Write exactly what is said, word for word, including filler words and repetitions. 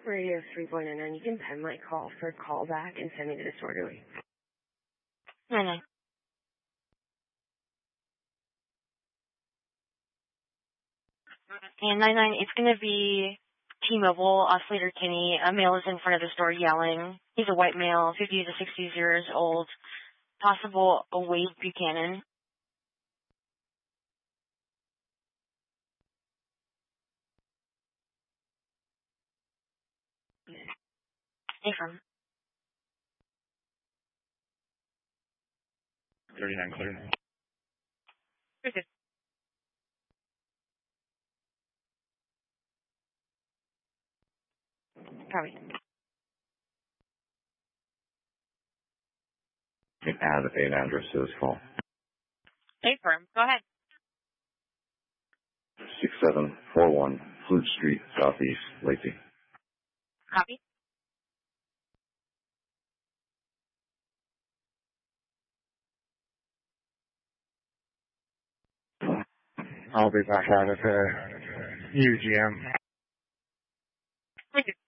Radio three point nine nine. You can pen my call for callback and send me to the disorderly. nine nine. And nine nine, it's going to be T-Mobile, Oscillator Kinney. A male is in front of the store yelling. He's a white male, fifty to sixty years old. Possible a Wade Buchanan. Affirm. thirty-nine clear. Very good. Probably. Add an address to this call. Affirm. Go ahead. six seven four one Flute Street, Southeast, Lacey. Copy. I'll be back out of uh, U G M. Very good.